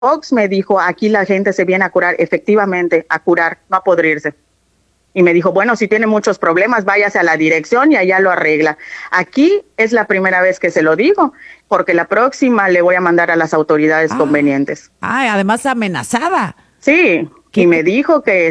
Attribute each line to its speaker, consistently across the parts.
Speaker 1: Fox me dijo, aquí la gente se viene a curar, efectivamente, a curar, no a podrirse. Y me dijo, bueno, si tiene muchos problemas, váyase a la dirección y allá lo arregla. Aquí es la primera vez que se lo digo, porque la próxima le voy a mandar a las autoridades convenientes.
Speaker 2: Además amenazada.
Speaker 1: Sí, y me dijo que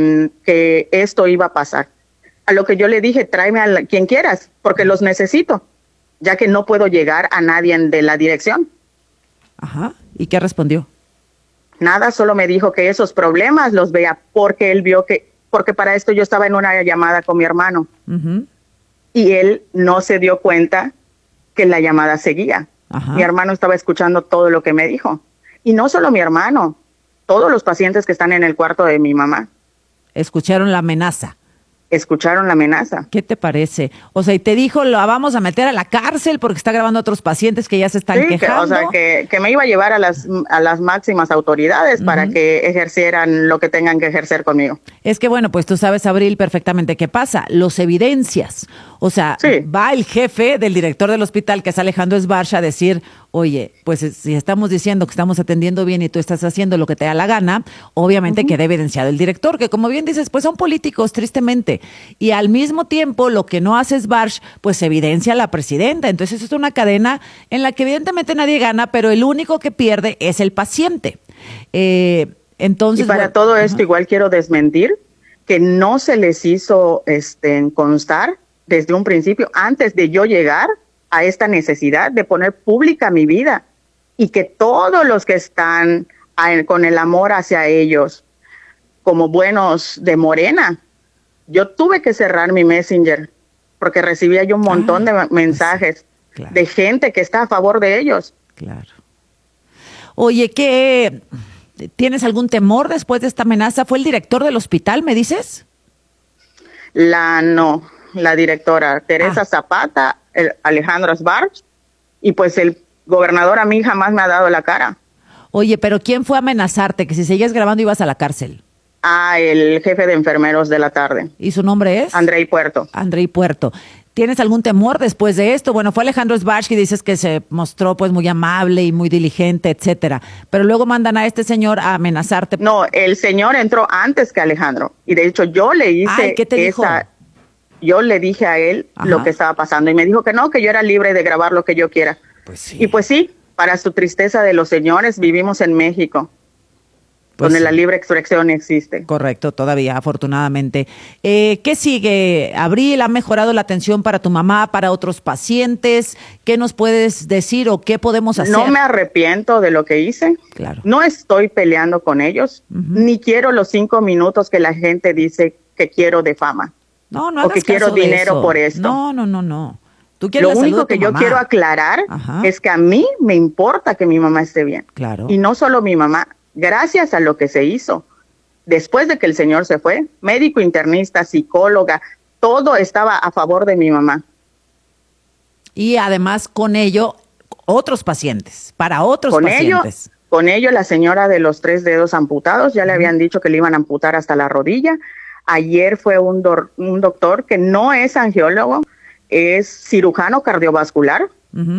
Speaker 1: esto iba a pasar. A lo que yo le dije, tráeme a quien quieras, porque los necesito, ya que no puedo llegar a nadie de la dirección.
Speaker 2: Ajá, ¿y qué respondió?
Speaker 1: Nada, solo me dijo que esos problemas los vea porque él vio porque para esto yo estaba en una llamada con mi hermano. Uh-huh. Y él no se dio cuenta que la llamada seguía. Ajá. Mi hermano estaba escuchando todo lo que me dijo. Y no solo mi hermano, todos los pacientes que están en el cuarto de mi mamá.
Speaker 2: ¿Escucharon la amenaza?
Speaker 1: Escucharon la amenaza.
Speaker 2: ¿Qué te parece? O sea, y te dijo, lo vamos a meter a la cárcel porque está grabando a otros pacientes que ya se están quejando.
Speaker 1: Que me iba a llevar a las máximas autoridades para que ejercieran lo que tengan que ejercer conmigo.
Speaker 2: Es que bueno, pues tú sabes, Abril, perfectamente qué pasa. Los evidencias. O sea, va el jefe del director del hospital, que es Alejandro Sbarch, a decir, oye, pues si estamos diciendo que estamos atendiendo bien y tú estás haciendo lo que te da la gana, obviamente queda evidenciado el director, que como bien dices, pues son políticos, tristemente. Y al mismo tiempo, lo que no hace Sbarch, pues evidencia a la presidenta. Entonces es una cadena en la que evidentemente nadie gana, pero el único que pierde es el paciente. Entonces,
Speaker 1: y para todo esto, igual quiero desmentir que no se les hizo constar desde un principio, antes de yo llegar a esta necesidad de poner pública mi vida, y que todos los que están con el amor hacia ellos, como buenos de Morena, yo tuve que cerrar mi Messenger porque recibía yo un montón de mensajes de gente que está a favor de ellos.
Speaker 2: Claro. Oye, ¿qué tienes algún temor después de esta amenaza? ¿Fue el director del hospital, me dices?
Speaker 1: La directora Teresa Zapata, Alejandro Sbarch, y pues el gobernador a mí jamás me ha dado la cara.
Speaker 2: Oye, pero ¿quién fue a amenazarte? Que si seguías grabando ibas a la cárcel.
Speaker 1: El jefe de enfermeros de la tarde.
Speaker 2: ¿Y su nombre es?
Speaker 1: Andrei Puerto.
Speaker 2: Andrei Puerto. ¿Tienes algún temor después de esto? Bueno, fue Alejandro Sbarch, que dices que se mostró pues muy amable y muy diligente, etcétera. Pero luego mandan a este señor a amenazarte.
Speaker 1: No, el señor entró antes que Alejandro. Y de hecho yo le hice
Speaker 2: ¿qué te dijo?
Speaker 1: Yo le dije a él lo que estaba pasando y me dijo que no, que yo era libre de grabar lo que yo quiera.
Speaker 2: Pues sí.
Speaker 1: Y pues sí, para su tristeza de los señores, vivimos en México, donde la libre expresión existe.
Speaker 2: Correcto, todavía, afortunadamente. ¿Qué sigue, Abril? ¿Ha mejorado la atención para tu mamá, para otros pacientes? ¿Qué nos puedes decir o qué podemos hacer?
Speaker 1: No me arrepiento de lo que hice.
Speaker 2: Claro.
Speaker 1: No estoy peleando con ellos, ni quiero los 5 minutos que la gente dice que quiero de fama.
Speaker 2: No
Speaker 1: o que quiero dinero por esto.
Speaker 2: No. ¿Tú
Speaker 1: Lo único que yo quiero aclarar es que a mí me importa que mi mamá esté bien.
Speaker 2: Claro.
Speaker 1: Y no solo mi mamá, gracias a lo que se hizo. Después de que el señor se fue, médico internista, psicóloga, todo estaba a favor de mi mamá.
Speaker 2: Y además con ello, otros pacientes, para otros pacientes.
Speaker 1: Con ello, la señora de los 3 dedos amputados, ya le habían dicho que le iban a amputar hasta la rodilla. Ayer fue un doctor que no es angiólogo, es cirujano cardiovascular.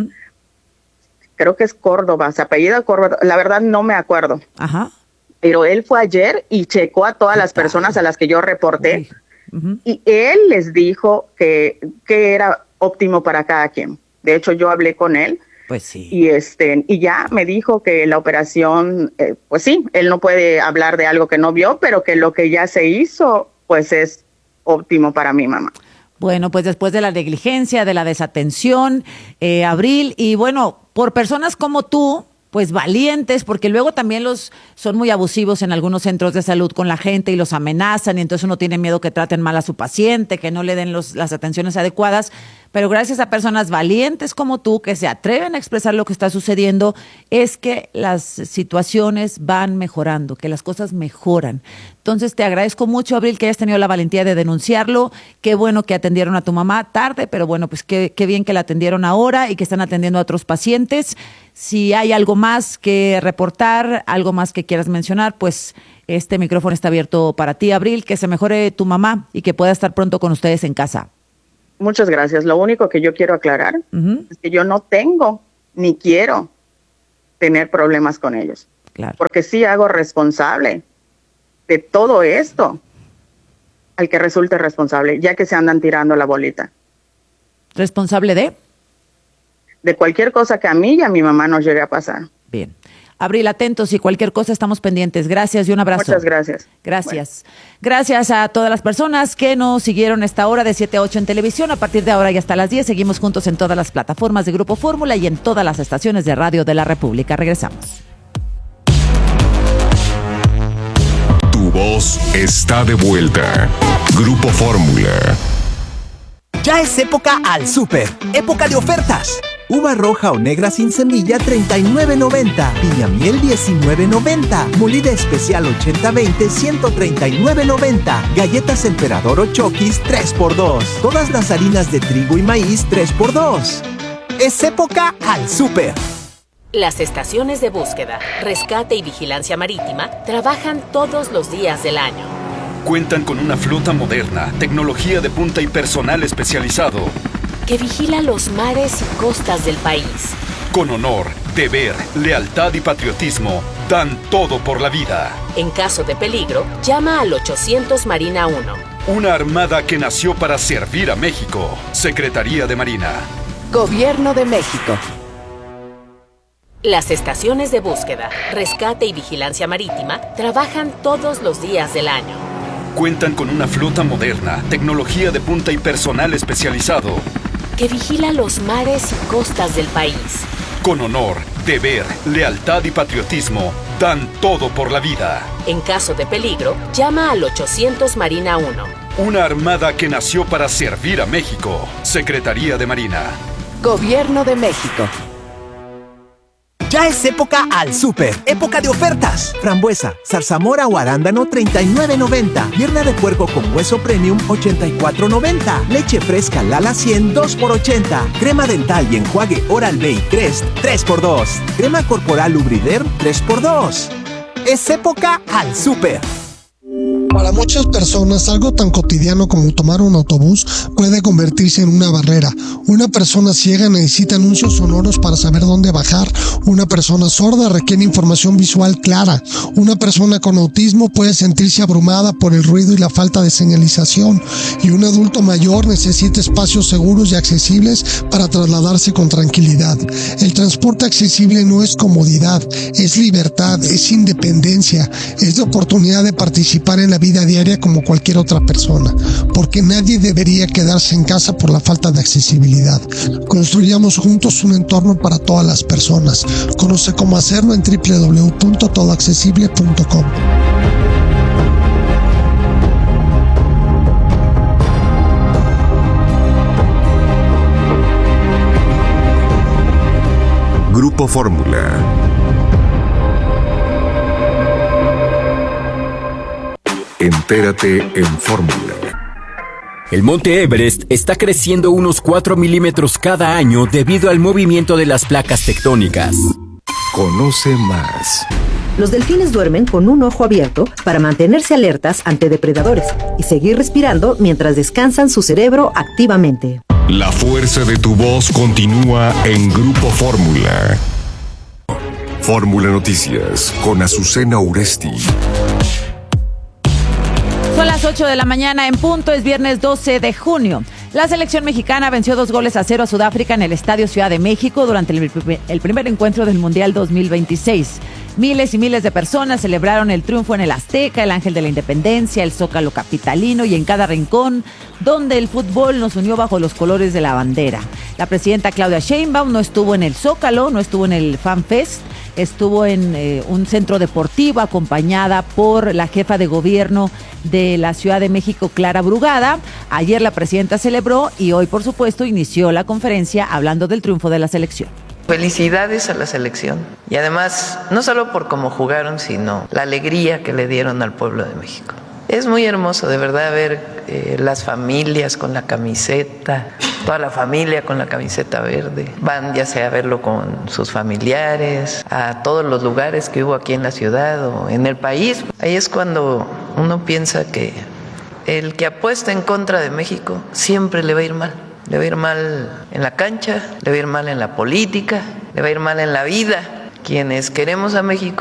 Speaker 1: Creo que es Córdoba, se apellida Córdoba, la verdad no me acuerdo. Pero él fue ayer y checó a todas las personas a las que yo reporté. Y él les dijo que era óptimo para cada quien. De hecho, yo hablé con él.
Speaker 2: Pues sí.
Speaker 1: Y ya me dijo que la operación, pues sí, él no puede hablar de algo que no vio, pero que lo que ya se hizo, pues es óptimo para mi mamá.
Speaker 2: Bueno, pues después de la negligencia, de la desatención, Abril, y bueno, por personas como tú, pues valientes, porque luego también son muy abusivos en algunos centros de salud con la gente y los amenazan, y entonces uno tiene miedo que traten mal a su paciente, que no le den las atenciones adecuadas. Pero gracias a personas valientes como tú, que se atreven a expresar lo que está sucediendo, es que las situaciones van mejorando, que las cosas mejoran. Entonces te agradezco mucho, Abril, que hayas tenido la valentía de denunciarlo. Qué bueno que atendieron a tu mamá tarde, pero bueno, pues qué bien que la atendieron ahora y que están atendiendo a otros pacientes. Si hay algo más que reportar, algo más que quieras mencionar, pues este micrófono está abierto para ti, Abril. Que se mejore tu mamá y que pueda estar pronto con ustedes en casa.
Speaker 1: Muchas gracias. Lo único que yo quiero aclarar es que yo no tengo ni quiero tener problemas con ellos.
Speaker 2: Claro.
Speaker 1: Porque sí hago responsable de todo esto al que resulte responsable, ya que se andan tirando la bolita.
Speaker 2: ¿Responsable de?
Speaker 1: De cualquier cosa que a mí y a mi mamá nos llegue a pasar.
Speaker 2: Bien. Abril, atentos y cualquier cosa estamos pendientes. Gracias y un abrazo.
Speaker 1: Muchas gracias.
Speaker 2: Gracias. Bueno. Gracias a todas las personas que nos siguieron esta hora de 7 a 8 en televisión. A partir de ahora y hasta las 10 seguimos juntos en todas las plataformas de Grupo Fórmula y en todas las estaciones de radio de la República. Regresamos.
Speaker 3: Tu voz está de vuelta. Grupo Fórmula.
Speaker 4: Ya es época al súper. Época de ofertas. Uva roja o negra sin semilla, $39.90. Piña miel, $19.90. Molida especial 80-20, $139.90. Galletas Emperador o Chokis, 3x2. Todas las harinas de trigo y maíz, 3x2. Es época al súper.
Speaker 5: Las estaciones de búsqueda, rescate y vigilancia marítima trabajan todos los días del año.
Speaker 6: Cuentan con una flota moderna, tecnología de punta y personal especializado
Speaker 5: que vigila los mares y costas del país.
Speaker 6: Con honor, deber, lealtad y patriotismo, dan todo por la vida.
Speaker 5: En caso de peligro, llama al 800 Marina 1.
Speaker 6: Una armada que nació para servir a México. Secretaría de Marina.
Speaker 7: Gobierno de México.
Speaker 5: Las estaciones de búsqueda, rescate y vigilancia marítima trabajan todos los días del año.
Speaker 6: Cuentan con una flota moderna, tecnología de punta y personal especializado
Speaker 5: que vigila los mares y costas del país.
Speaker 6: Con honor, deber, lealtad y patriotismo, dan todo por la vida.
Speaker 5: En caso de peligro, llama al 800 Marina 1.
Speaker 6: Una armada que nació para servir a México. Secretaría de Marina.
Speaker 7: Gobierno de México.
Speaker 4: Ya es época al súper. Época de ofertas. Frambuesa, zarzamora o arándano, $39.90. Pierna de puerco con hueso premium, $84.90. Leche fresca Lala 100, 2x80. Crema dental y enjuague Oral-B y Crest, 3x2. Crema corporal Lubriderm, 3x2. Es época al súper.
Speaker 8: Para muchas personas, algo tan cotidiano como tomar un autobús puede convertirse en una barrera. Una persona ciega necesita anuncios sonoros para saber dónde bajar. Una persona sorda requiere información visual clara. Una persona con autismo puede sentirse abrumada por el ruido y la falta de señalización. Y un adulto mayor necesita espacios seguros y accesibles para trasladarse con tranquilidad. El transporte accesible no es comodidad, es libertad, es independencia, es la oportunidad de participar en la vida diaria como cualquier otra persona, porque nadie debería quedarse en casa por la falta de accesibilidad. Construyamos juntos un entorno para todas las personas. Conoce cómo hacerlo en www.todoaccesible.com.
Speaker 3: Grupo Fórmula. Entérate en Fórmula.
Speaker 9: El monte Everest está creciendo unos 4 milímetros cada año debido al movimiento de las placas tectónicas.
Speaker 3: Conoce más.
Speaker 10: Los delfines duermen con un ojo abierto para mantenerse alertas ante depredadores y seguir respirando mientras descansan su cerebro activamente.
Speaker 3: La fuerza de tu voz continúa en Grupo Fórmula. Fórmula Noticias con Azucena Uresti.
Speaker 2: Son las 8 de la mañana en punto, es viernes 12 de junio. La selección mexicana venció 2-0 a Sudáfrica en el Estadio Ciudad de México durante el primer encuentro del Mundial 2026. Miles y miles de personas celebraron el triunfo en el Azteca, el Ángel de la Independencia, el Zócalo capitalino y en cada rincón donde el fútbol nos unió bajo los colores de la bandera. La presidenta Claudia Sheinbaum no estuvo en el Zócalo, no estuvo en el Fan Fest, estuvo en un centro deportivo acompañada por la jefa de gobierno de la Ciudad de México, Clara Brugada. Ayer la presidenta celebró y hoy, por supuesto, inició la conferencia hablando del triunfo de la selección.
Speaker 11: Felicidades a la selección y además no solo por cómo jugaron, sino la alegría que le dieron al pueblo de México. Es muy hermoso de verdad ver las familias con la camiseta, toda la familia con la camiseta verde. Van ya sea a verlo con sus familiares, a todos los lugares que hubo aquí en la ciudad o en el país. Ahí es cuando uno piensa que el que apuesta en contra de México siempre le va a ir mal. Le va a ir mal en la cancha, le va a ir mal en la política, le va a ir mal en la vida. Quienes queremos a México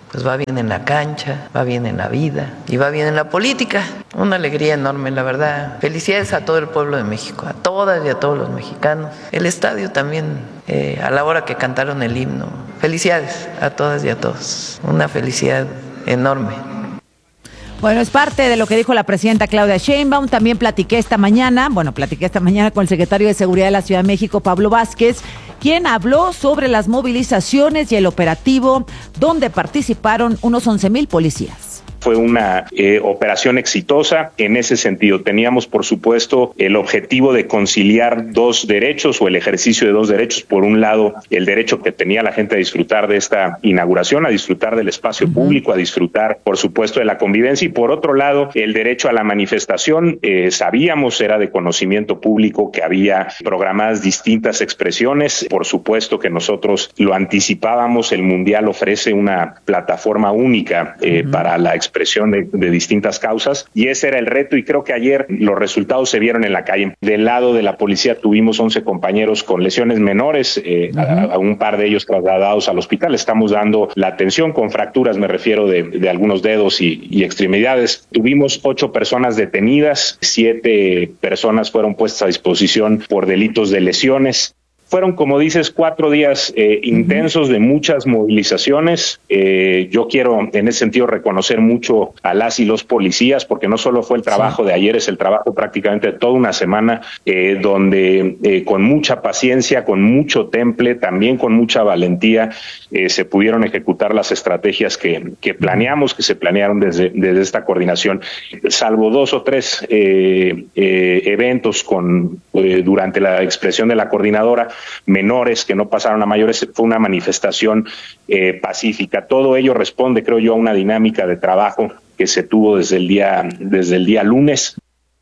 Speaker 11: pues va bien en la cancha, va bien en la vida y va bien en la política. Una alegría enorme, la verdad. Felicidades a todo el pueblo de México, a todas y a todos los mexicanos. El estadio también, a la hora que cantaron el himno. Felicidades a todas y a todos. Una felicidad enorme.
Speaker 2: Bueno, es parte de lo que dijo la presidenta Claudia Sheinbaum. También platiqué esta mañana con el secretario de Seguridad de la Ciudad de México, Pablo Vázquez, quien habló sobre las movilizaciones y el operativo donde participaron unos 11,000 policías.
Speaker 12: Fue una operación exitosa. En ese sentido, teníamos, por supuesto, el objetivo de conciliar dos derechos o el ejercicio de dos derechos. Por un lado, el derecho que tenía la gente a disfrutar de esta inauguración, a disfrutar del espacio público, a disfrutar, por supuesto, de la convivencia. Y por otro lado, el derecho a la manifestación. Sabíamos, era de conocimiento público que había programadas distintas expresiones. Por supuesto que nosotros lo anticipábamos. El Mundial ofrece una plataforma única para la expresión de distintas causas, y ese era el reto, y creo que ayer los resultados se vieron en la calle. Del lado de la policía tuvimos 11 compañeros con lesiones menores, a un par de ellos trasladados al hospital. Estamos dando la atención con fracturas, me refiero de algunos dedos y extremidades. Tuvimos 8 personas detenidas, 7 personas fueron puestas a disposición por delitos de lesiones. Fueron, como dices, 4 días intensos de muchas movilizaciones. Yo quiero, en ese sentido, reconocer mucho a las y los policías, porque no solo fue el trabajo de ayer, es el trabajo prácticamente de toda una semana, donde con mucha paciencia, con mucho temple, también con mucha valentía, se pudieron ejecutar las estrategias que planeamos, que se planearon desde esta coordinación. Salvo 2 o 3 eventos durante la expresión de la coordinadora, menores que no pasaron a mayores, fue una manifestación pacífica. Todo ello responde, creo yo, a una dinámica de trabajo que se tuvo desde el día lunes.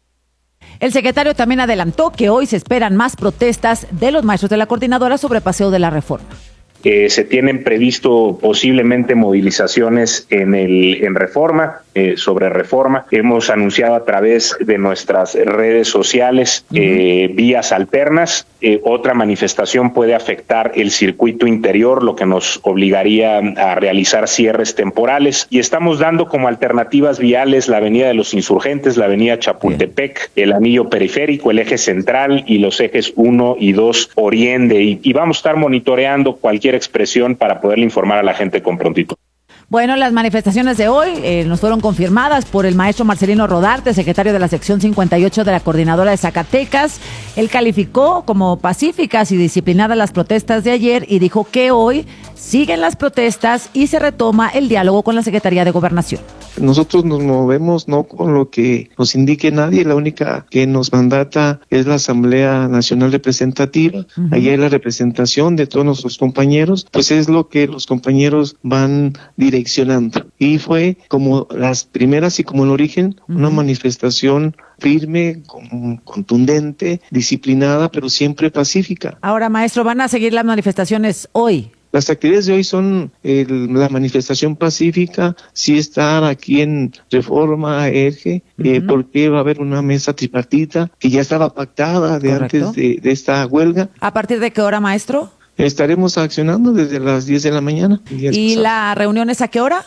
Speaker 2: El secretario también adelantó que hoy se esperan más protestas de los maestros de la coordinadora sobre Paseo de la Reforma.
Speaker 12: Se tienen previsto posiblemente movilizaciones en Reforma, sobre Reforma. Hemos anunciado a través de nuestras redes sociales vías alternas. Otra manifestación puede afectar el circuito interior, lo que nos obligaría a realizar cierres temporales. Y estamos dando como alternativas viales la Avenida de los Insurgentes, la Avenida Chapultepec, el anillo periférico, el eje central y los ejes 1 y 2 Oriente. Y vamos a estar monitoreando cualquier expresión para poderle informar a la gente con prontitud.
Speaker 2: Bueno, las manifestaciones de hoy nos fueron confirmadas por el maestro Marcelino Rodarte, secretario de la sección 58 de la Coordinadora de Zacatecas. Él calificó como pacíficas y disciplinadas las protestas de ayer y dijo que hoy siguen las protestas y se retoma el diálogo con la Secretaría de Gobernación.
Speaker 13: Nosotros nos movemos no con lo que nos indique nadie, la única que nos mandata es la Asamblea Nacional Representativa. Allá hay la representación de todos nuestros compañeros, pues es lo que los compañeros van direccionando. Y fue como las primeras y como el origen, una manifestación firme, contundente, disciplinada, pero siempre pacífica.
Speaker 2: Ahora, maestro, ¿van a seguir las manifestaciones hoy?
Speaker 13: Las actividades de hoy son la manifestación pacífica, sí estar aquí en Reforma, Eje, porque va a haber una mesa tripartita que ya estaba pactada de antes de esta huelga.
Speaker 2: ¿A partir de qué hora, maestro?
Speaker 13: Estaremos accionando desde las 10 de la mañana.
Speaker 2: ¿Y la reunión es a qué hora?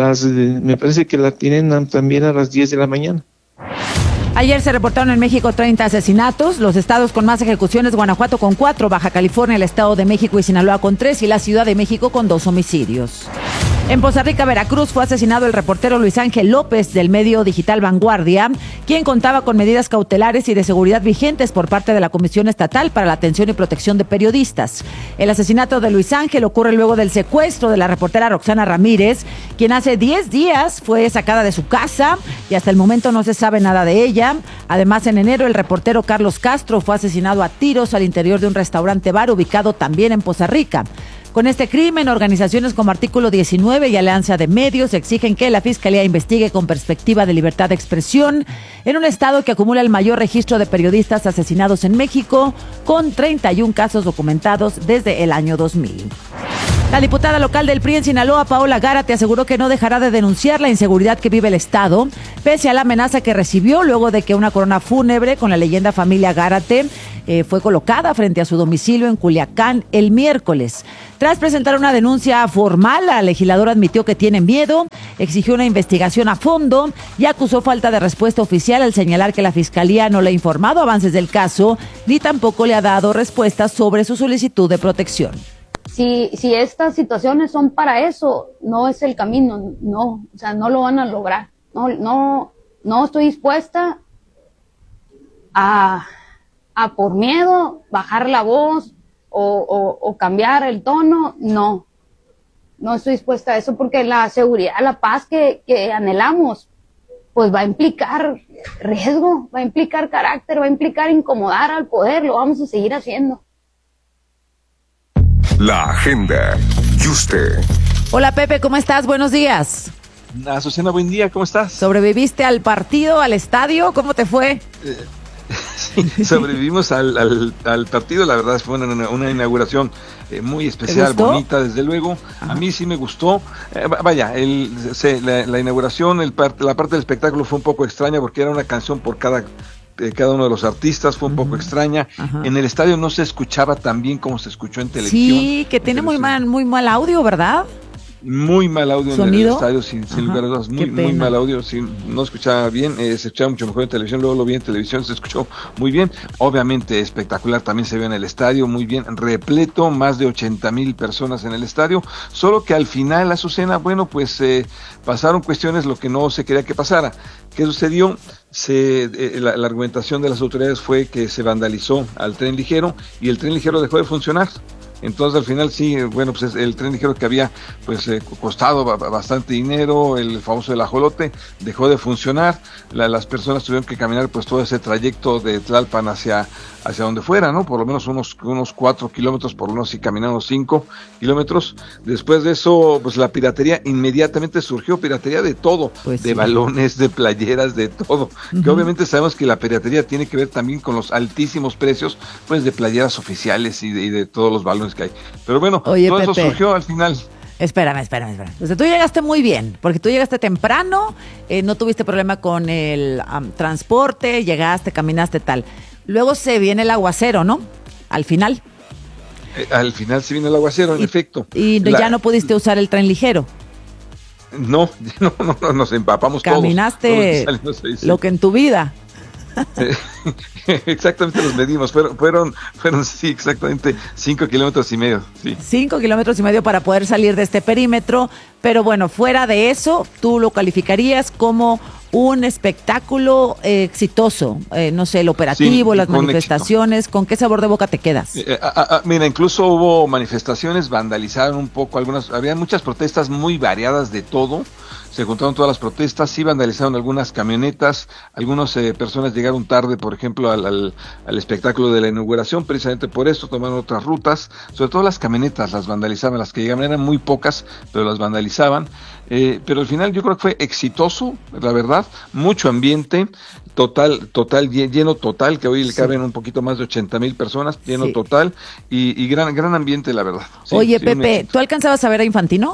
Speaker 13: Me parece que la tienen también a las 10 de la mañana.
Speaker 2: Ayer se reportaron en México 30 asesinatos. Los estados con más ejecuciones: Guanajuato con 4, Baja California, el Estado de México y Sinaloa con 3 y la Ciudad de México con 2 homicidios. En Poza Rica, Veracruz, fue asesinado el reportero Luis Ángel López del medio digital Vanguardia, quien contaba con medidas cautelares y de seguridad vigentes por parte de la Comisión Estatal para la Atención y Protección de Periodistas. El asesinato de Luis Ángel ocurre luego del secuestro de la reportera Roxana Ramírez, quien hace 10 días fue sacada de su casa y hasta el momento no se sabe nada de ella. Además, en enero, el reportero Carlos Castro fue asesinado a tiros al interior de un restaurante bar ubicado también en Poza Rica. Con este crimen, organizaciones como Artículo 19 y Alianza de Medios exigen que la Fiscalía investigue con perspectiva de libertad de expresión en un estado que acumula el mayor registro de periodistas asesinados en México, con 31 casos documentados desde el año 2000. La diputada local del PRI en Sinaloa, Paola Gárate, aseguró que no dejará de denunciar la inseguridad que vive el estado, pese a la amenaza que recibió luego de que una corona fúnebre con la leyenda familia Gárate fue colocada frente a su domicilio en Culiacán el miércoles. Tras presentar una denuncia formal, la legisladora admitió que tiene miedo, exigió una investigación a fondo y acusó falta de respuesta oficial al señalar que la Fiscalía no le ha informado avances del caso ni tampoco le ha dado respuestas sobre su solicitud de protección.
Speaker 14: Si estas situaciones son para eso, no es el camino, no, o sea, no lo van a lograr. No estoy dispuesta a por miedo bajar la voz o cambiar el tono, no estoy dispuesta a eso, porque la seguridad, la paz que anhelamos, pues va a implicar riesgo, va a implicar carácter, va a implicar incomodar al poder, lo vamos a seguir haciendo.
Speaker 3: La agenda y usted.
Speaker 2: Hola Pepe, ¿cómo estás? Buenos días.
Speaker 15: Azucena, buen día, ¿cómo estás?
Speaker 2: ¿Sobreviviste al partido, al estadio? ¿Cómo te fue?
Speaker 15: Sí, sobrevivimos al partido, la verdad fue una inauguración muy especial, bonita, desde luego. Ajá. A mí sí me gustó. La inauguración, la parte del espectáculo fue un poco extraña porque era una canción por cada uno de los artistas, fue un poco extraña. Ajá. En el estadio no se escuchaba tan bien como se escuchó en televisión.
Speaker 2: Sí, que tiene muy mal audio, ¿verdad?
Speaker 15: Muy mal audio
Speaker 2: ¿Sonido?
Speaker 15: En el estadio, sin lugar a dudas, muy mal audio, no escuchaba bien, se escuchaba mucho mejor en televisión, luego lo vi en televisión, se escuchó muy bien, obviamente espectacular, también se ve en el estadio, muy bien, repleto, más de 80,000 personas en el estadio, solo que al final, Azucena, bueno, pues pasaron cuestiones lo que no se quería que pasara. ¿Qué sucedió? La argumentación de las autoridades fue que se vandalizó al tren ligero y el tren ligero dejó de funcionar. Entonces al final sí, bueno, pues el tren ligero que había costado bastante dinero, el famoso del ajolote, dejó de funcionar, las personas tuvieron que caminar pues todo ese trayecto de Tlalpan hacia donde fuera, ¿no? Por lo menos unos 4 kilómetros, por lo menos si caminaron 5 kilómetros. Después de eso, pues la piratería inmediatamente surgió, piratería de todo, pues de balones, de playeras, de todo, que obviamente sabemos que la piratería tiene que ver también con los altísimos precios, pues de playeras oficiales y de todos los balones que hay. Pero bueno,
Speaker 2: oye,
Speaker 15: todo
Speaker 2: Pepe,
Speaker 15: eso surgió al final.
Speaker 2: Espérame. O sea, tú llegaste muy bien, porque tú llegaste temprano, no tuviste problema con el transporte, llegaste, caminaste, tal. Luego se viene el aguacero, ¿no? Al final.
Speaker 15: Al final se vino el aguacero, en efecto.
Speaker 2: Y ya no pudiste usar el tren ligero.
Speaker 15: No, nos empapamos todos.
Speaker 2: Caminaste lo que en tu vida.
Speaker 15: Exactamente, los medimos, fueron sí, exactamente 5 kilómetros y medio, sí.
Speaker 2: 5 kilómetros y medio para poder salir de este perímetro, pero bueno, fuera de eso, tú lo calificarías como un espectáculo exitoso, no sé, el operativo, sí, las manifestaciones, éxito. ¿Con qué sabor de boca te quedas?
Speaker 15: Mira, incluso hubo manifestaciones, vandalizaron un poco había muchas protestas muy variadas de todo. Se juntaron todas las protestas, sí vandalizaron algunas camionetas, algunas personas llegaron tarde, por ejemplo, al espectáculo de la inauguración, precisamente por eso tomaron otras rutas, sobre todo las camionetas las vandalizaban, las que llegaban eran muy pocas, pero las vandalizaban, pero al final yo creo que fue exitoso, la verdad, mucho ambiente, lleno total, que hoy le caben un poquito más de 80,000 personas, lleno total, y gran ambiente, la verdad. Sí,
Speaker 2: oye, Pepe, ¿tú alcanzabas a ver a Infantino?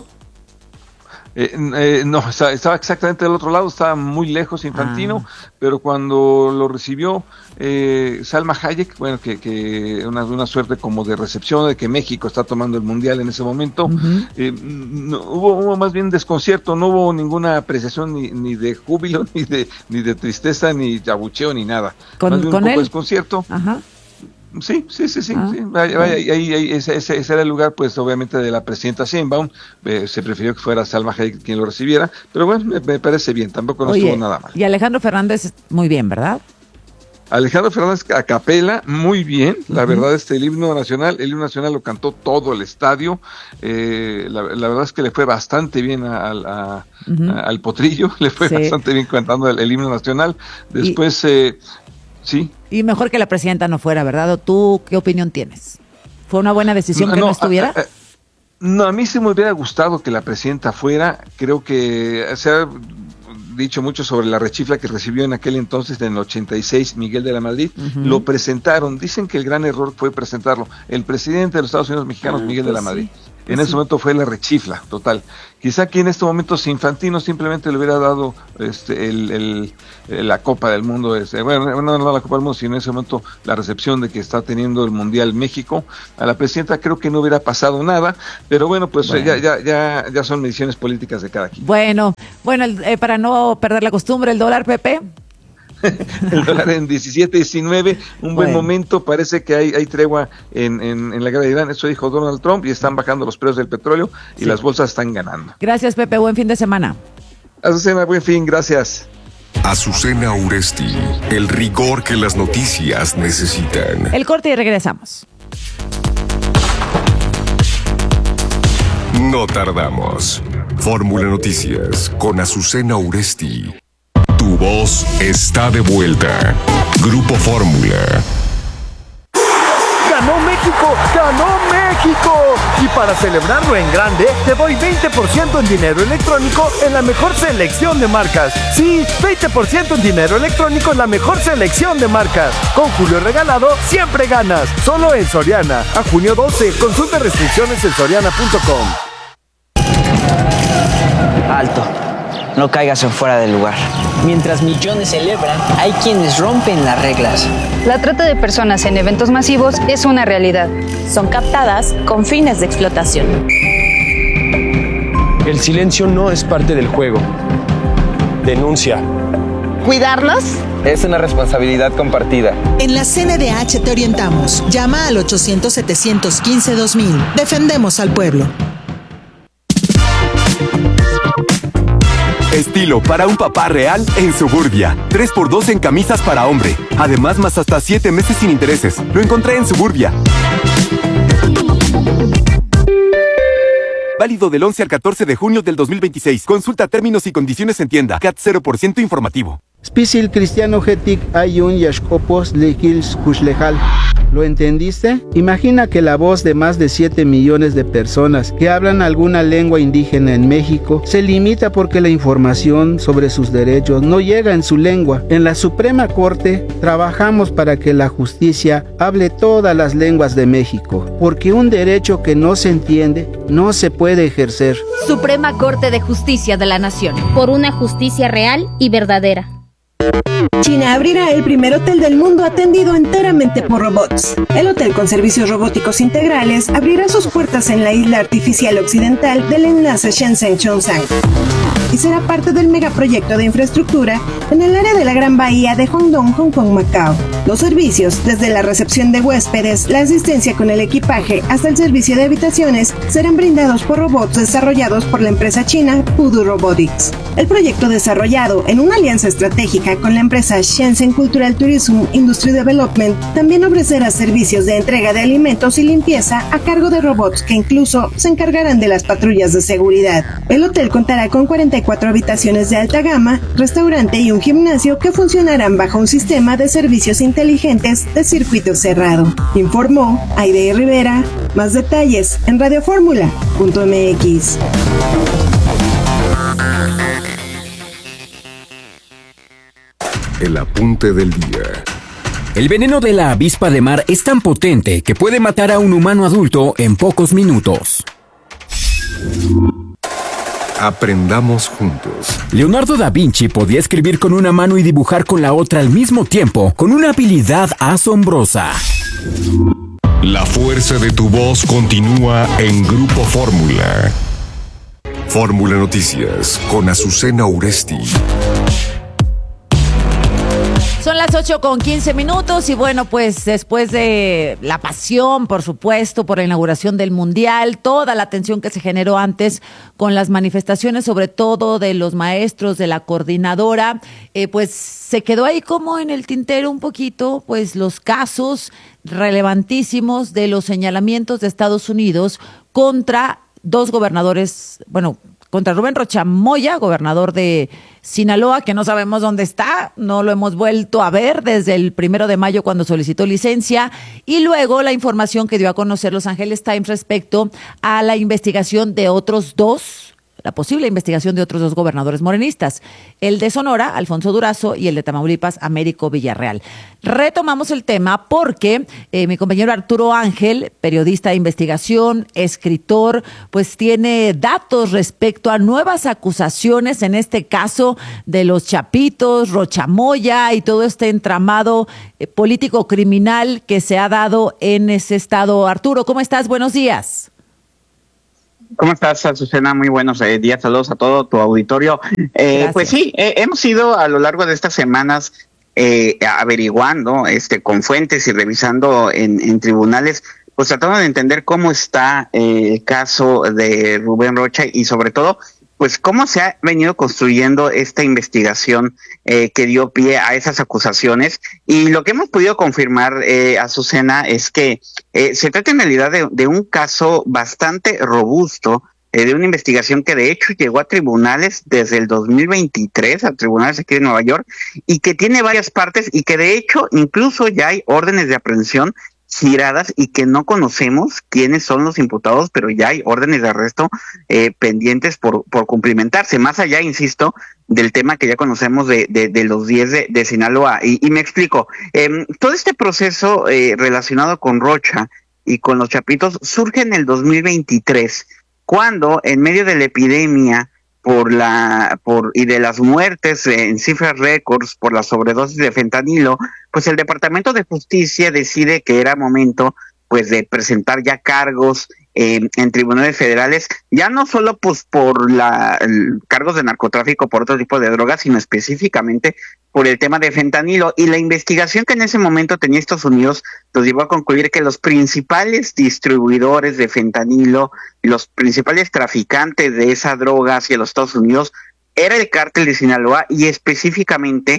Speaker 15: No, estaba exactamente del otro lado, estaba muy lejos Infantino, pero cuando lo recibió Salma Hayek, bueno, que una suerte como de recepción de que México está tomando el mundial en ese momento, hubo más bien desconcierto, no hubo ninguna apreciación ni de júbilo, ni de tristeza, ni de abucheo, ni nada. Más bien un poco desconcierto. Ajá. Sí. Ahí ese era el lugar, pues obviamente de la presidenta Sheinbaum, se prefirió que fuera Salma Hayek quien lo recibiera, pero bueno, me parece bien, tampoco estuvo nada mal.
Speaker 2: Y Alejandro Fernández, muy bien, ¿verdad?
Speaker 15: Alejandro Fernández a capela, muy bien, la verdad, el himno nacional lo cantó todo el estadio, la verdad es que le fue bastante bien al Potrillo, le fue bastante bien cantando el himno nacional, después... Sí.
Speaker 2: Y mejor que la presidenta no fuera, ¿verdad? ¿O tú qué opinión tienes? ¿Fue una buena decisión que no estuviera?
Speaker 15: No, a mí sí me hubiera gustado que la presidenta fuera. Creo que se ha dicho mucho sobre la rechifla que recibió en aquel entonces, en el 86, Miguel de la Madrid. Lo presentaron. Dicen que el gran error fue presentarlo. El presidente de los Estados Unidos mexicanos, Miguel de la Madrid. en ese momento fue la rechifla total. Quizá aquí en este momento si Infantino simplemente le hubiera dado la Copa del Mundo, bueno, no la Copa del Mundo, sino en ese momento la recepción de que está teniendo el Mundial México, a la presidenta creo que no hubiera pasado nada, pero bueno, pues ya son mediciones políticas de cada quien.
Speaker 2: Bueno, para no perder la costumbre, el dólar, Pepe.
Speaker 15: El dólar en 17.19, un buen momento, parece que hay tregua en la guerra de Irán, eso dijo Donald Trump, y están bajando los precios del petróleo y las bolsas están ganando.
Speaker 2: Gracias, Pepe, buen fin de semana.
Speaker 15: Azucena, buen fin, gracias.
Speaker 3: Azucena Uresti, el rigor que las noticias necesitan.
Speaker 2: El corte y regresamos.
Speaker 3: No tardamos. Fórmula Noticias con Azucena Uresti. Tu voz está de vuelta. Grupo Fórmula.
Speaker 16: ¡Ganó México! ¡Ganó México! Y para celebrarlo en grande, te doy 20% en dinero electrónico en la mejor selección de marcas. Sí, 20% en dinero electrónico en la mejor selección de marcas. Con Julio Regalado, siempre ganas. Solo en Soriana. A junio 12, consulta restricciones en soriana.com.
Speaker 17: Alto. No caigas en fuera del lugar. Mientras millones celebran, hay quienes rompen las reglas.
Speaker 18: La trata de personas en eventos masivos es una realidad.
Speaker 19: Son captadas con fines de explotación.
Speaker 20: El silencio no es parte del juego. Denuncia.
Speaker 21: ¿Cuidarnos?
Speaker 20: Es una responsabilidad compartida.
Speaker 22: En la CNDH te orientamos. Llama al 800-715-2000. Defendemos al pueblo.
Speaker 23: Estilo para un papá real en Suburbia. 3x2 en camisas para hombre. Además, más hasta 7 meses sin intereses. Lo encontré en Suburbia. Válido del 11 al 14 de junio del 2026. Consulta términos y condiciones en tienda. CAT 0% informativo.
Speaker 24: Spisil cristiano getic ayun yashkopos lekils kushlejal. ¿Lo entendiste? Imagina que la voz de más de 7 millones de personas que hablan alguna lengua indígena en México se limita porque la información sobre sus derechos no llega en su lengua. En la Suprema Corte trabajamos para que la justicia hable todas las lenguas de México, porque un derecho que no se entiende no se puede ejercer.
Speaker 25: Suprema Corte de Justicia de la Nación. Por una justicia real y verdadera.
Speaker 26: China abrirá el primer hotel del mundo atendido enteramente por robots. El hotel con servicios robóticos integrales abrirá sus puertas en la isla artificial occidental del enlace Shenzhen-Chongsang y será parte del megaproyecto de infraestructura en el área de la Gran Bahía de Guangdong, Hong Kong, Macao. Los servicios, desde la recepción de huéspedes, la asistencia con el equipaje hasta el servicio de habitaciones, serán brindados por robots desarrollados por la empresa china Pudu Robotics. El proyecto, desarrollado en una alianza estratégica con la empresa Shenzhen Cultural Tourism Industry Development, también ofrecerá servicios de entrega de alimentos y limpieza a cargo de robots que incluso se encargarán de las patrullas de seguridad. El hotel contará con 44 habitaciones de alta gama, restaurante y un gimnasio que funcionarán bajo un sistema de servicios inteligentes de circuito cerrado. Informó Aide Rivera. Más detalles en radioformula.mx.
Speaker 3: El apunte del día.
Speaker 9: El veneno de la avispa de mar es tan potente que puede matar a un humano adulto en pocos minutos.
Speaker 3: Aprendamos juntos.
Speaker 9: Leonardo da Vinci podía escribir con una mano y dibujar con la otra al mismo tiempo, con una habilidad asombrosa.
Speaker 3: La fuerza de tu voz continúa en Grupo Fórmula. Fórmula Noticias con Azucena Uresti.
Speaker 2: Son las 8:15 y bueno, pues después de la pasión, por supuesto, por la inauguración del Mundial, toda la atención que se generó antes con las manifestaciones, sobre todo de los maestros de la coordinadora, pues se quedó ahí como en el tintero un poquito, pues los casos relevantísimos de los señalamientos de Estados Unidos contra dos gobernadores, bueno, contra Rubén Rocha Moya, gobernador de Sinaloa, que no sabemos dónde está, no lo hemos vuelto a ver desde el 1 de mayo cuando solicitó licencia, y luego la información que dio a conocer Los Angeles Times respecto a la investigación de otros dos la posible investigación de otros 2 gobernadores morenistas, el de Sonora, Alfonso Durazo, y el de Tamaulipas, Américo Villarreal. Retomamos el tema porque mi compañero Arturo Ángel, periodista de investigación, escritor, pues tiene datos respecto a nuevas acusaciones, en este caso de los Chapitos, Rochamoya y todo este entramado político criminal que se ha dado en ese estado. Arturo, ¿cómo estás? Buenos días.
Speaker 1: ¿Cómo estás, Azucena? Muy buenos días, saludos a todo tu auditorio. Pues sí, hemos ido a lo largo de estas semanas averiguando con fuentes y revisando en tribunales, pues tratando de entender cómo está el caso de Rubén Rocha y sobre todo, pues cómo se ha venido construyendo esta investigación que dio pie a esas acusaciones. Y lo que hemos podido confirmar, Azucena, es que se trata en realidad de un caso bastante robusto, de una investigación que de hecho llegó a tribunales desde el 2023, a tribunales aquí de Nueva York, y que tiene varias partes y que de hecho incluso ya hay órdenes de aprehensión giradas y que no conocemos quiénes son los imputados, pero ya hay órdenes de arresto pendientes por cumplimentarse, más allá, insisto, del tema que ya conocemos de los 10 de Sinaloa. Y me explico, todo este proceso relacionado con Rocha y con los Chapitos surge en el 2023, cuando en medio de la epidemia y de las muertes en cifras récords por la sobredosis de fentanilo, pues el Departamento de Justicia decide que era momento pues de presentar ya cargos en tribunales federales, ya no solo pues por cargos de narcotráfico, por otro tipo de drogas, sino específicamente por el tema de fentanilo. Y la investigación que en ese momento tenía Estados Unidos nos llevó a concluir que los principales distribuidores de fentanilo, los principales traficantes de esa droga hacia los Estados Unidos, era el cártel de Sinaloa y específicamente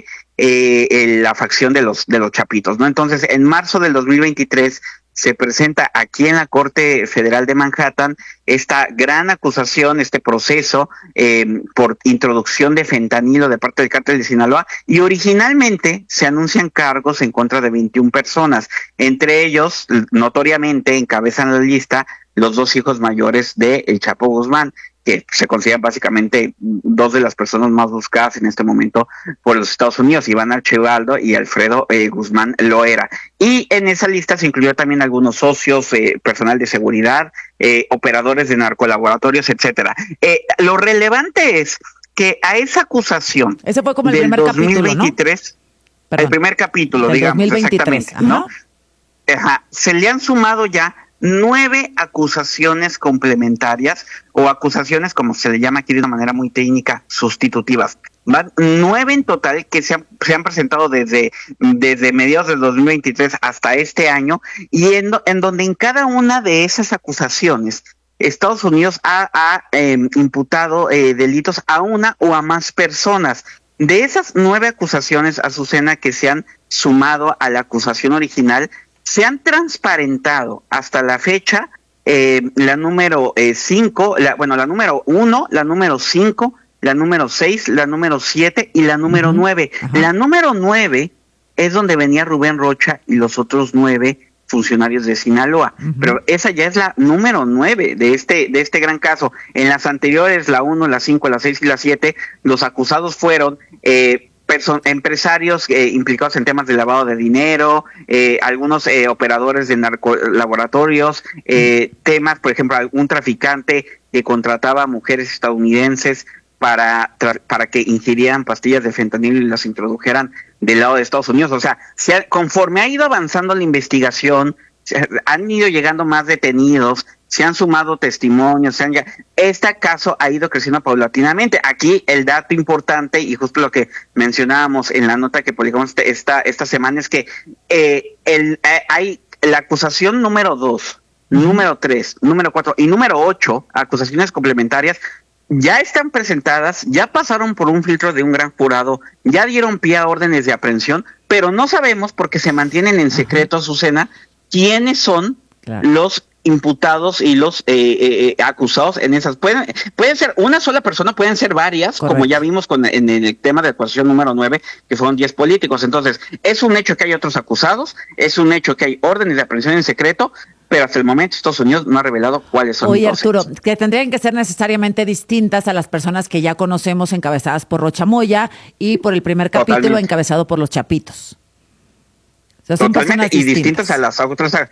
Speaker 1: la facción de los Chapitos, ¿no? Entonces, en marzo del 2023 se presenta aquí en la Corte Federal de Manhattan esta gran acusación, este proceso por introducción de fentanilo de parte del cártel de Sinaloa, y originalmente se anuncian cargos en contra de 21 personas, entre ellos notoriamente encabezan la lista los 2 hijos mayores de El Chapo Guzmán, que se consideran básicamente 2 de las personas más buscadas en este momento por los Estados Unidos, Iván Archibaldo y Alfredo Guzmán Loera. Y en esa lista se incluyó también algunos socios, personal de seguridad, operadores de narcolaboratorios, etcétera. Lo relevante es que a esa acusación
Speaker 2: ese fue como el
Speaker 1: del
Speaker 2: primer
Speaker 1: 2023,
Speaker 2: capítulo, ¿no?
Speaker 1: el primer capítulo,
Speaker 2: del
Speaker 1: digamos,
Speaker 2: 2023,
Speaker 1: exactamente, ¿no? Se le han sumado ya 9 acusaciones complementarias o acusaciones, como se le llama aquí de una manera muy técnica, sustitutivas. Van 9 en total que se han presentado desde mediados del 2023 hasta este año, y en donde en cada una de esas acusaciones Estados Unidos ha imputado delitos a una o a más personas. De esas 9 acusaciones, Azucena, que se han sumado a la acusación original, se han transparentado hasta la fecha la número 5, la número 1, la número 5, la número 6, la número 7 y la número 9. La número 9 es donde venía Rubén Rocha y los otros 9 funcionarios de Sinaloa. Pero esa ya es la número 9 de este gran caso. En las anteriores, la 1, la 5, la 6 y la 7, los acusados fueron empresarios implicados en temas de lavado de dinero, algunos operadores de narcolaboratorios, temas, por ejemplo, algún traficante que contrataba a mujeres estadounidenses para que ingirieran pastillas de fentanilo y las introdujeran del lado de Estados Unidos. O sea, conforme ha ido avanzando la investigación, han ido llegando más detenidos, se han sumado testimonios, este caso ha ido creciendo paulatinamente. Aquí el dato importante, y justo lo que mencionábamos en la nota que publicamos esta semana, es que hay la acusación número 2, número 3, número 4 y número 8, acusaciones complementarias, ya están presentadas, ya pasaron por un filtro de un gran jurado, ya dieron pie a órdenes de aprehensión, pero no sabemos, porque se mantienen en secreto, Azucena, quiénes son los imputados y los acusados en esas. Pueden ser una sola persona, pueden ser varias, correcto, como ya vimos en el tema de acusación número 9, que fueron 10 políticos. Entonces, es un hecho que hay otros acusados, es un hecho que hay órdenes de aprehensión en secreto, pero hasta el momento Estados Unidos no ha revelado cuáles son.
Speaker 2: Oye, Arturo, que tendrían que ser necesariamente distintas a las personas que ya conocemos encabezadas por Rocha Moya y por el primer capítulo totalmente encabezado por los Chapitos. O sea, son personas
Speaker 1: distintas a las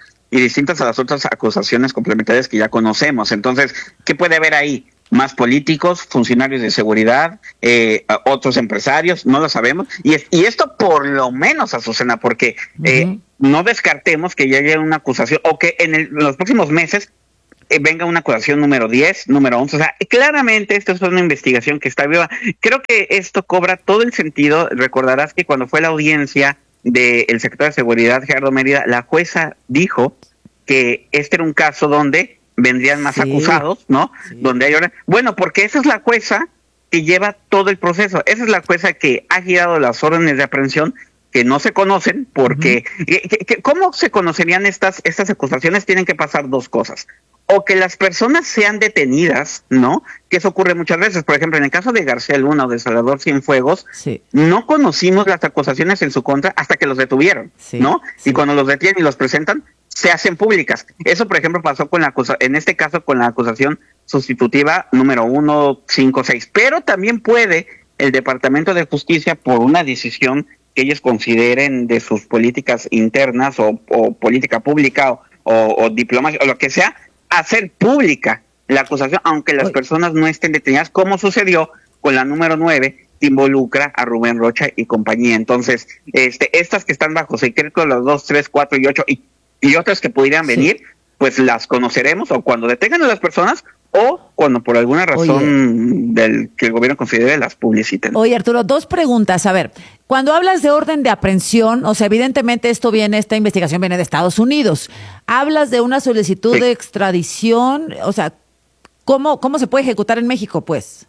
Speaker 1: otras acusaciones complementarias que ya conocemos. Entonces, ¿qué puede haber ahí? Más políticos, funcionarios de seguridad, otros empresarios, no lo sabemos. Y esto por lo menos, Azucena, porque no descartemos que ya haya una acusación o que en los próximos meses venga una acusación número 10, número 11. O sea, claramente esto es una investigación que está viva. Creo que esto cobra todo el sentido. Recordarás que cuando fue la audiencia del secretario de Seguridad, Gerardo Mérida, la jueza dijo que este era un caso donde vendrían más acusados, ¿no? Sí. Donde hay bueno, porque esa es la jueza que lleva todo el proceso. Esa es la jueza que ha girado las órdenes de aprehensión que no se conocen, porque ¿cómo se conocerían estas acusaciones? Tienen que pasar dos cosas. O que las personas sean detenidas, ¿no? Que eso ocurre muchas veces. Por ejemplo, en el caso de García Luna o de Salvador Cienfuegos, no conocimos las acusaciones en su contra hasta que los detuvieron, ¿no? Y cuando los detienen y los presentan, se hacen públicas. Eso, por ejemplo, pasó en este caso con la acusación sustitutiva número 156. Pero también puede el Departamento de Justicia, por una decisión que ellos consideren de sus políticas internas o política pública o diplomacia o lo que sea, hacer pública la acusación, aunque las personas no estén detenidas, como sucedió con la número 9, que involucra a Rubén Rocha y compañía. Entonces, estas que están bajo secreto, las 2, 3, 4 y 8 y otras que pudieran venir, pues las conoceremos o cuando detengan a las personas o cuando por alguna razón que el gobierno considere las publiciten.
Speaker 2: Oye, Arturo, dos preguntas. A ver, cuando hablas de orden de aprehensión, o sea, evidentemente esta investigación viene de Estados Unidos. Hablas de una solicitud de extradición, o sea, ¿cómo se puede ejecutar en México, pues?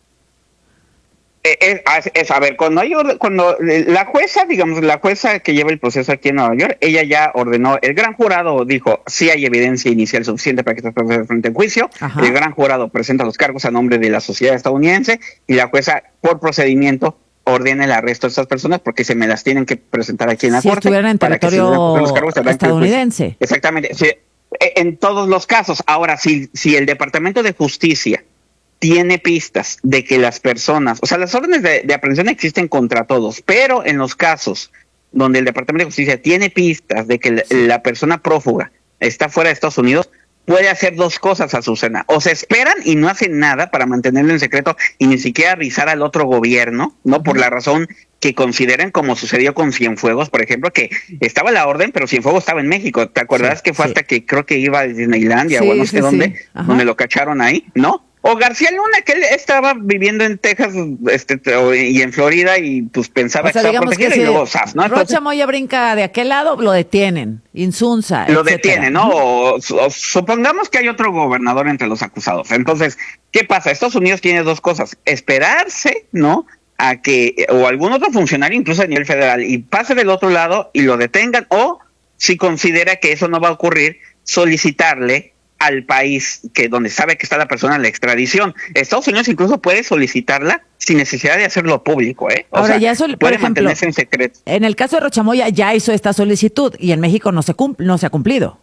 Speaker 1: A ver, cuando la jueza que lleva el proceso aquí en Nueva York, ella ya ordenó, el gran jurado dijo, sí hay evidencia inicial suficiente para que estas personas frente en juicio. Ajá. El gran jurado presenta los cargos a nombre de la sociedad estadounidense y la jueza, por procedimiento, ordena el arresto de estas personas porque se me las tienen que presentar aquí en la corte. Si
Speaker 2: estuvieran en territorio estadounidense.
Speaker 1: Exactamente. Sí, en todos los casos. Ahora, si el Departamento de Justicia tiene pistas de que las personas, o sea, las órdenes de aprehensión existen contra todos, pero en los casos donde el Departamento de Justicia tiene pistas de que la persona prófuga está fuera de Estados Unidos, puede hacer dos cosas, Azucena. O se esperan y no hacen nada para mantenerlo en secreto y ni siquiera avisar al otro gobierno, ¿no? Por la razón que consideren, como sucedió con Cienfuegos, por ejemplo, que estaba la orden, pero Cienfuegos estaba en México. ¿Te acuerdas que fue hasta que creo que iba a Disneylandia o no sé dónde, donde lo cacharon ahí, ¿no? O García Luna, que él estaba viviendo en Texas y en Florida y pues pensaba que estaba protegido y luego ¡zas!, ¿no?
Speaker 2: Entonces, Rocha Moya brinca de aquel lado, lo detienen, Insunza,
Speaker 1: lo detienen, ¿no? O supongamos que hay otro gobernador entre los acusados. Entonces, ¿qué pasa? Estados Unidos tiene dos cosas: esperarse, ¿no?, a que o algún otro funcionario, incluso a nivel federal, y pase del otro lado y lo detengan, o si considera que eso no va a ocurrir, solicitarle al país donde sabe que está la persona la extradición. Estados Unidos incluso puede solicitarla sin necesidad de hacerlo público,
Speaker 2: Ahora, ya eso,
Speaker 1: puede mantenerse en secreto.
Speaker 2: En el caso de Rocha Moya ya hizo esta solicitud y en México no se ha cumplido.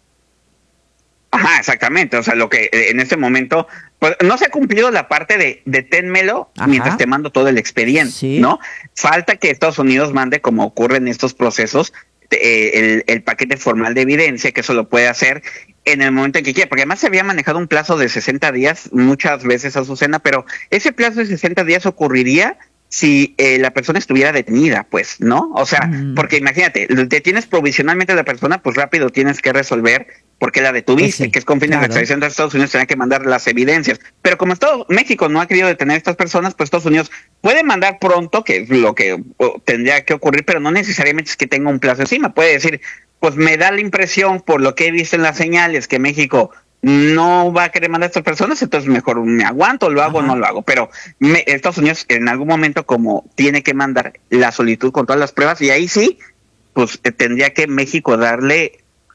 Speaker 1: Ajá, exactamente. O sea, lo que en este momento pues, no se ha cumplido la parte de deténmelo mientras te mando todo el expediente, ¿no? Falta que Estados Unidos mande, como ocurre en estos procesos, el paquete formal de evidencia, que eso lo puede hacer en el momento en que quiera, porque además se había manejado un plazo de 60 días muchas veces, Azucena, pero ese plazo de 60 días ocurriría si la persona estuviera detenida, pues, ¿no? O sea, porque imagínate, detienes provisionalmente a la persona, pues rápido tienes que resolver porque la detuviste, que es con fines de extradición de Estados Unidos, tenía que mandar las evidencias. Pero como México no ha querido detener a estas personas, pues Estados Unidos puede mandar pronto, que es lo que tendría que ocurrir, pero no necesariamente es que tenga un plazo encima. Puede decir, pues me da la impresión, por lo que he visto en las señales, que México no va a querer mandar a estas personas, entonces mejor me aguanto, lo hago o no lo hago. Pero Estados Unidos en algún momento, como tiene que mandar la solicitud con todas las pruebas, y ahí sí, pues tendría que México darle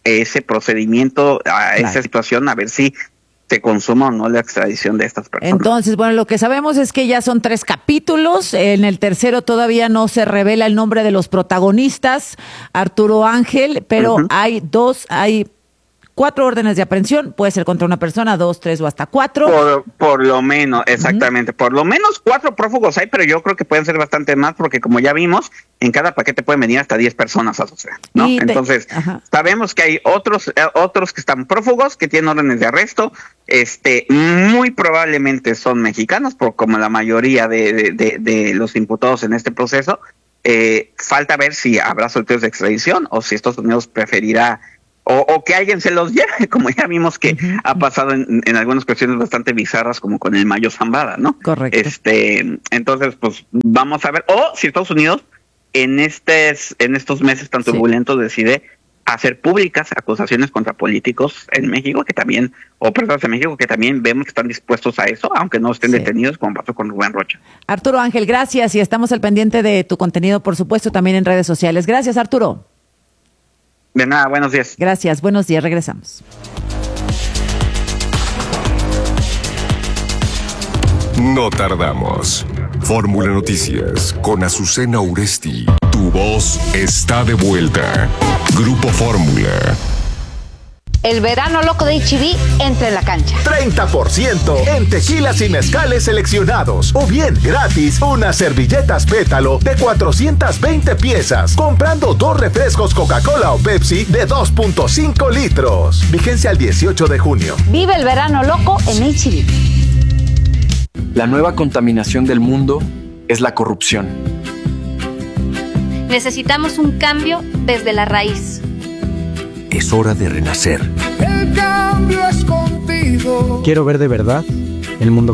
Speaker 1: ese procedimiento, a esa situación, a ver si se consuma o no la extradición de estas personas.
Speaker 2: Entonces, bueno, lo que sabemos es que ya son 3 capítulos. En el tercero todavía no se revela el nombre de los protagonistas, Arturo Ángel, pero hay 4 órdenes de aprehensión, puede ser contra una persona, 2, 3 o hasta 4.
Speaker 1: Por lo menos, exactamente. Por lo menos 4 prófugos hay, pero yo creo que pueden ser bastante más, porque como ya vimos, en cada paquete pueden venir hasta 10 personas, ¿no? Entonces, sabemos que hay otros que están prófugos, que tienen órdenes de arresto, muy probablemente son mexicanos, como la mayoría de los imputados en este proceso. Falta ver si habrá sorteos de extradición o si Estados Unidos preferirá o que alguien se los lleve, como ya vimos que ha pasado en algunas cuestiones bastante bizarras, como con el Mayo Zambada, ¿no?
Speaker 2: Correcto.
Speaker 1: Entonces, pues vamos a ver, o si Estados Unidos en estos meses tan turbulentos decide hacer públicas acusaciones contra políticos en México, que también, o personas en México que también vemos que están dispuestos a eso, aunque no estén detenidos, como pasó con Rubén Rocha.
Speaker 2: Arturo Ángel, gracias, y estamos al pendiente de tu contenido, por supuesto, también en redes sociales. Gracias, Arturo.
Speaker 1: De nada, buenos días.
Speaker 2: Gracias, buenos días, regresamos.
Speaker 3: No tardamos. Fórmula Noticias con Azucena Uresti. Tu voz está de vuelta. Grupo Fórmula.
Speaker 4: El verano loco de H-E-B entra en la cancha.
Speaker 5: 30% en tequilas y mezcales seleccionados. O bien, gratis, unas servilletas pétalo de 420 piezas. Comprando 2 refrescos Coca-Cola o Pepsi de 2.5 litros. Vigencia al 18 de junio.
Speaker 4: Vive el verano loco en H-E-B.
Speaker 20: La nueva contaminación del mundo es la corrupción.
Speaker 6: Necesitamos un cambio desde la raíz.
Speaker 7: Es hora de renacer.
Speaker 8: El cambio es contigo.
Speaker 20: Quiero ver de verdad el mundo